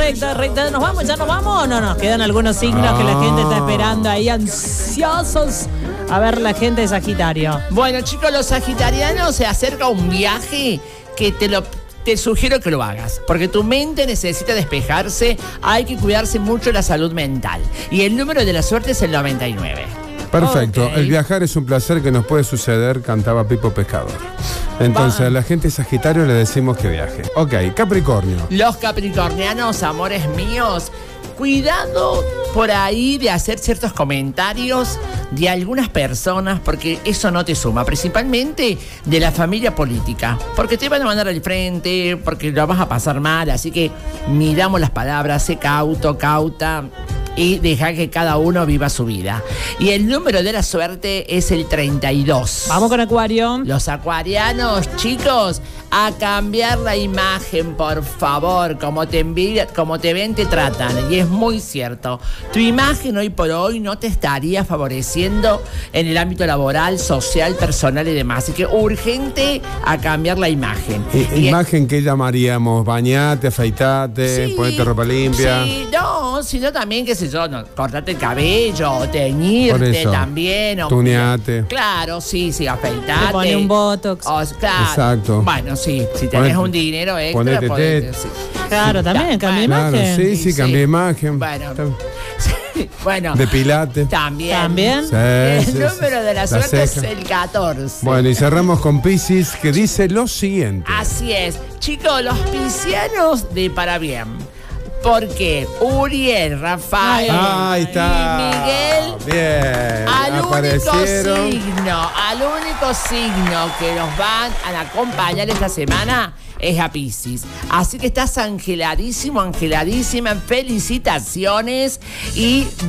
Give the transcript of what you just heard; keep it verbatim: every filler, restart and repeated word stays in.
recta, recta. ¿Nos vamos? ¿Ya nos vamos o no? Nos quedan algunos signos Ah. que la gente está esperando ahí, ansiosos a ver la gente de Sagitario. Bueno, chicos, los sagitarianos se acerca un viaje que te lo... Te sugiero que lo hagas, porque tu mente necesita despejarse, hay que cuidarse mucho la salud mental. Y el número de la suerte es el noventa y nueve. Perfecto. Ok. El viajar es un placer que nos puede suceder, cantaba Pipo Pescador. Entonces Va. a la gente Sagitario le decimos que viaje. Ok, Capricornio. Los capricornianos, amores míos, cuidado por ahí de hacer ciertos comentarios de algunas personas, porque eso no te suma, principalmente de la familia política, porque te van a mandar al frente, porque lo vas a pasar mal, así que miramos las palabras, sé cauto, cauta y deja que cada uno viva su vida. Y el número de la suerte es el treinta y dos. Vamos con Acuario. Los acuarianos, chicos, a cambiar la imagen, por favor. Como te envidian, como te ven, te tratan. Y es muy cierto. Tu imagen hoy por hoy no te estaría favoreciendo en el ámbito laboral, social, personal y demás. Así que urgente a cambiar la imagen. I- Y- imagen que llamaríamos bañate, afeitate, Sí, ponete ropa limpia. Sí, no, sino también, qué sé yo, no, cortarte el cabello, o Por teñirte eso. también. O, Tuneate. Claro, sí, sí, afeitate. Te pone un botox. O, claro. Exacto. Bueno, sí, si tenés Ponete- un dinero extra, ponete podés- tet. sí. Claro, también, cambia Claro, imagen. sí, sí, Sí, cambia sí. imagen. Bueno. Está- Sí, bueno. Depilate. También. También. Sí, El sí, sí. número de la La suerte es ceja. el catorce. Bueno, y cerramos con Piscis, que dice lo siguiente. Así es. Chicos, los piscianos de para bien. Porque Uriel, Rafael Ahí está. y Miguel, Bien. al único Aparecieron. signo, al único signo que nos van a acompañar esta semana es a Piscis. Así que estás angeladísimo, angeladísima. Felicitaciones y